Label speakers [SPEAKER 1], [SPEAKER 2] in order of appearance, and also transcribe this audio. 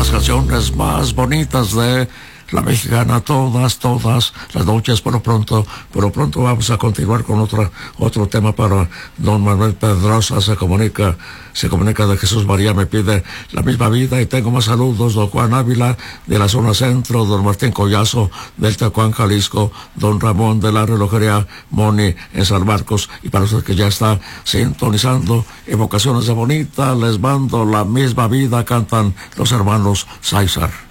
[SPEAKER 1] las canciones más bonitas de la mexicana, todas las noches. Por lo pronto vamos a continuar con otro tema para don Manuel Pedrosa. Se comunica de Jesús María, me pide la misma vida. Y tengo más saludos: don Juan Ávila de la zona centro, don Martín Collazo del Tecuán, Jalisco, don Ramón de la relojería Moni en San Marcos. Y para usted que ya está sintonizando Evocaciones de Bonita, les mando la misma vida, cantan los hermanos César.